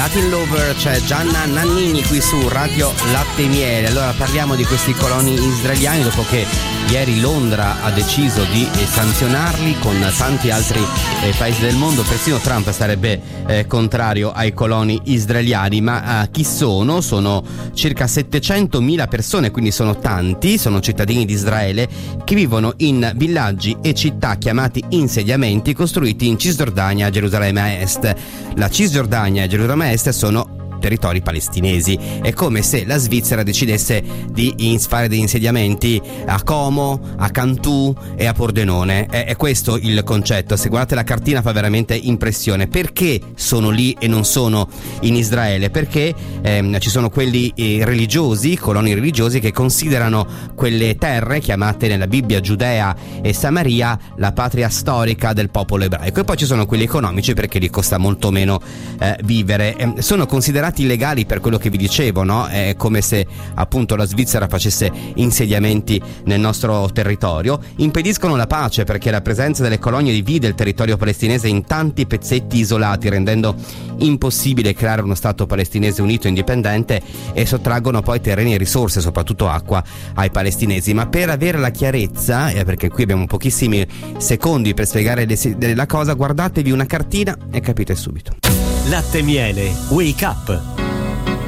Latin Lover, c'è Gianna Nannini qui su Radio Latte e Miele. Allora parliamo di questi coloni israeliani dopo che ieri Londra ha deciso di sanzionarli con tanti altri paesi del mondo. Persino Trump sarebbe contrario ai coloni israeliani. Ma chi sono? Sono circa 700.000 persone, quindi sono tanti, sono cittadini di Israele che vivono in villaggi e città chiamati insediamenti costruiti in Cisgiordania e Gerusalemme Est. La Cisgiordania e Gerusalemme Est sono territori palestinesi. È come se la Svizzera decidesse di fare degli insediamenti a Como, a Cantù e a Pordenone. È questo il concetto. Se guardate la cartina fa veramente impressione. Perché sono lì e non sono in Israele? Perché ci sono quelli religiosi, coloni religiosi, che considerano quelle terre chiamate nella Bibbia Giudea e Samaria la patria storica del popolo ebraico, e poi ci sono quelli economici perché li costa molto meno vivere. Sono considerati illegali per quello che vi dicevo, no? È come se appunto la Svizzera facesse insediamenti nel nostro territorio. Impediscono la pace perché la presenza delle colonie divide il territorio palestinese in tanti pezzetti isolati, rendendo impossibile creare uno stato palestinese unito e indipendente, e sottraggono poi terreni e risorse, soprattutto acqua, ai palestinesi. Ma per avere la chiarezza, perché qui abbiamo pochissimi secondi per spiegare la cosa, guardatevi una cartina e capite subito. Latte e Miele, Wake Up.